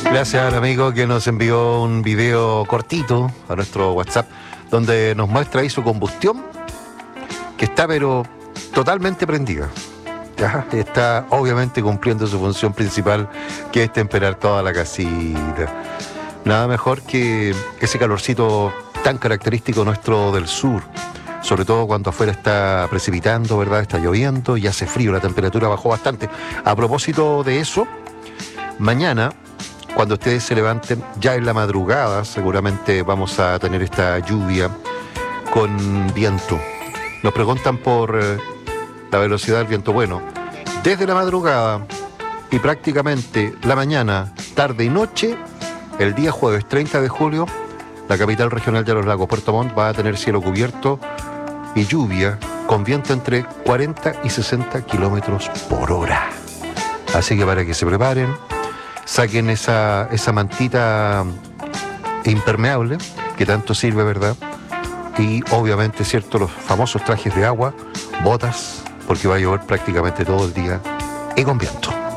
Gracias al amigo que nos envió un video cortito a nuestro WhatsApp, donde nos muestra ahí su combustión, que está pero totalmente prendida. Ya está obviamente cumpliendo su función principal, que es temperar toda la casita. Nada mejor que ese calorcito tan característico nuestro del sur, sobre todo cuando afuera está precipitando, ¿verdad? Está lloviendo y hace frío, la temperatura bajó bastante. A propósito de eso, mañana, cuando ustedes se levanten, ya en la madrugada, seguramente vamos a tener esta lluvia con viento. Nos preguntan por la velocidad del viento. Bueno, desde la madrugada y prácticamente la mañana, tarde y noche, el día jueves 30 de julio, la capital regional de los lagos, Puerto Montt, va a tener cielo cubierto y lluvia con viento entre 40 y 60 kilómetros por hora. Así que para que se preparen, saquen esa mantita impermeable que tanto sirve, ¿verdad? Y obviamente, ¿cierto?, los famosos trajes de agua, botas, porque va a llover prácticamente todo el día y con viento.